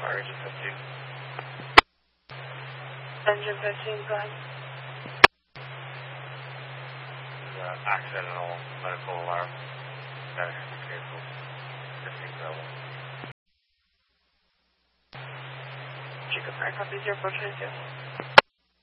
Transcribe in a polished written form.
Engine 15. Engine 15, go ahead. Accidental medical alarm. Status vehicle 15 available. Chico Fire, copy 0426.